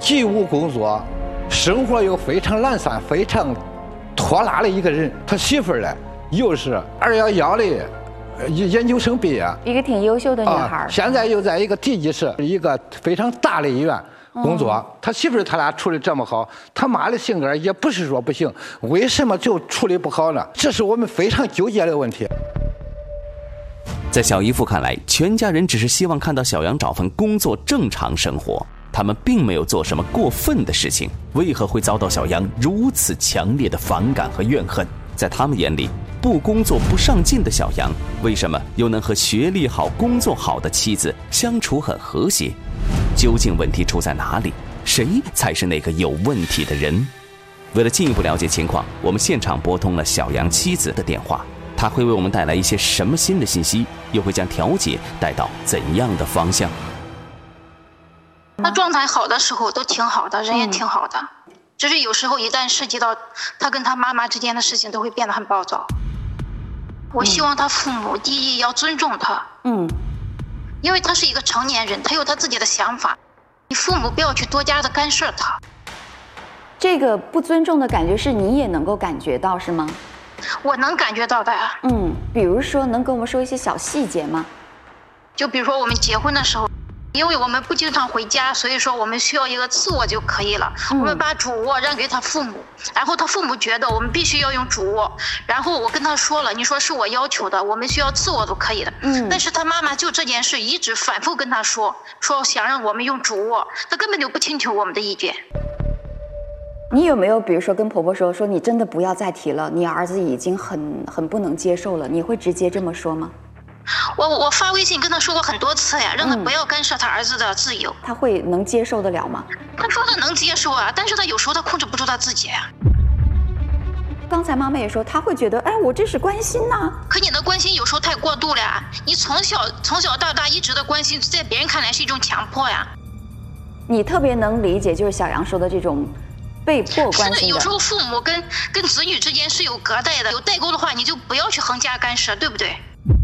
既无工作，生活又非常懒散、非常拖拉的一个人。他媳妇儿呢，又是211的研究生毕业， 一个挺优秀的女孩。 现在又在一个地级市一个非常大的医院工作。他媳妇儿他俩处理这么好，他妈的性格也不是说不行，为什么就处理不好呢？这是我们非常纠结的问题。 在小姨夫看来，全家人只是希望看到小杨找份工作，正常生活。他们并没有做什么过分的事情，为何会遭到小杨如此强烈的反感和怨恨？在他们眼里，不工作不上进的小杨，为什么又能和学历好、工作好的妻子相处很和谐？究竟问题出在哪里？谁才是那个有问题的人？为了进一步了解情况，我们现场拨通了小杨妻子的电话。他会为我们带来一些什么新的信息，又会将调解带到怎样的方向？ 他状态好的时候都挺好的，人也挺好的，只是有时候一旦涉及到他跟他妈妈之间的事情，都会变得很暴躁。我希望他父母第一要尊重他，因为他是一个成年人，他有他自己的想法，你父母不要去多加的干涉他。 这个不尊重的感觉是你也能够感觉到是吗？ 我能感觉到的呀。 比如说能跟我们说一些小细节吗？ 就比如说我们结婚的时候，因为我们不经常回家，所以说我们需要一个次卧就可以了。我们把主卧让给他父母，然后他父母觉得我们必须要用主卧，然后我跟他说了，你说是我要求的，我们需要次卧都可以的。但是他妈妈就这件事一直反复跟他说想让我们用主卧，他根本就不听取我们的意见。 你有没有比如说跟婆婆说你真的不要再提了，你儿子已经很不能接受了，你会直接这么说吗？ 我发微信跟他说过很多次呀，让他不要干涉他儿子的自由。 他会能接受得了吗？ 他说他能接受啊，但是他有时候他控制不住他自己啊。 刚才妈妈也说他会觉得我这是关心呐。 可你的关心有时候太过度了呀，你从小到大一直的关心，在别人看来是一种强迫呀。 你特别能理解就是小杨说的这种被迫关心的。 是的，有时候父母跟子女之间是有隔代的，有代沟的话，你就不要去横加干涉，对不对？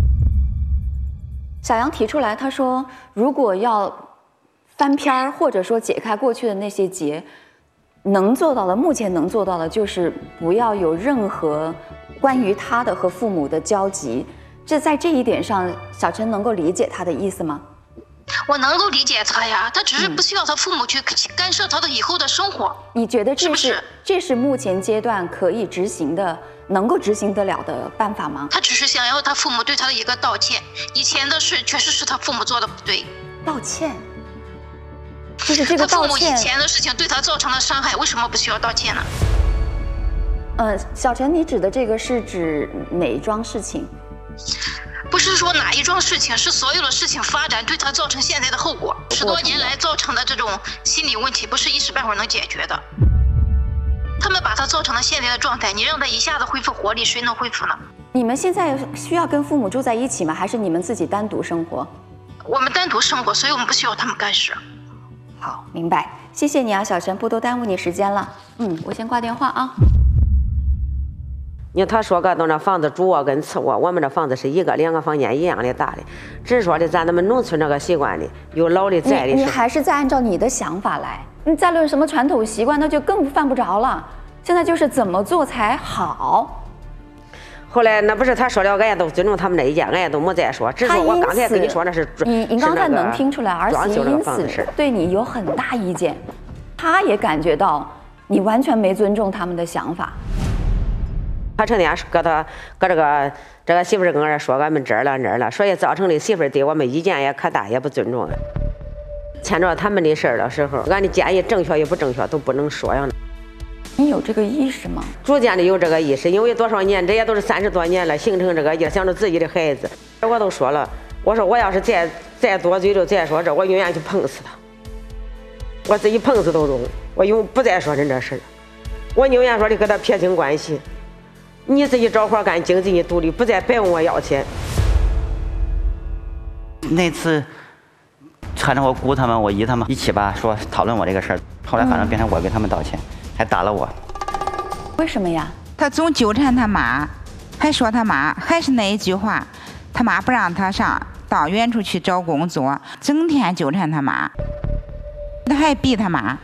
小杨提出来，他说如果要翻篇儿，或者说解开过去的那些结，能做到的，目前能做到的就是不要有任何关于他的和父母的交集。这在这一点上，小陈能够理解他的意思吗？ 我能够理解他呀，他只是不需要他父母去干涉他的以后的生活。 你觉得是这是目前阶段可以执行的，能够执行得了的办法吗？ 他只是想要他父母对他的一个道歉，以前的事确实是他父母做的不对。 道歉，就是这个道歉。他父母以前的事情对他造成了伤害，为什么不需要道歉呢？ 小陈，你指的这个是指哪一桩事情？ 不是说哪一桩事情，是所有的事情发展对他造成现在的后果，10多年来造成的这种心理问题，不是一时半会儿能解决的。他们把他造成了现在的状态，你让他一下子恢复活力，谁能恢复呢？ 你们现在需要跟父母住在一起吗？还是你们自己单独生活？ 我们单独生活，所以我们不需要他们干涉。 好，明白，谢谢你啊，小陈，不多耽误你时间了。我先挂电话啊。 你看他说个都那房子主卧跟次卧，我们这房子是2个房间一样的大的，只是说的咱们农村这个习惯的，有老的在的。 你还是在按照你的想法来，你再论什么传统习惯，那就更犯不着了。现在就是怎么做才好。 后来那不是他说了，俺也都尊重他们的意见，俺也都没再说，只是说我刚才跟你说那是你刚才能听出来，儿媳因此对你有很大意见，他也感觉到你完全没尊重他们的想法。 他成天搁这个媳妇儿跟俺说俺们这儿了，所以造成的媳妇儿对我们意见也可大，也不尊重。牵着他们的事儿的时候，俺的建议正确与不正确都不能说呀。 你有这个意识吗？ 逐渐的有这个意识，因为多少年，这也都是30多年了，形成这个意识，想着自己的孩子。我都说了，我说我要是再多嘴就再说这，我永远去碰死他，我自己碰死都中，我永不再说人这事儿。我宁愿说的跟他撇清关系。你自己找活干，经济你独立，不再白问我要钱。 那次喊着我姑他们、我姨他们一起吧，说讨论我这个事儿，后来反正变成我给他们道歉，还打了我。 为什么呀？ 他总纠缠他妈，还说他妈，还是那一句话，他妈不让他到远处去找工作，整天纠缠他妈，他还逼他妈。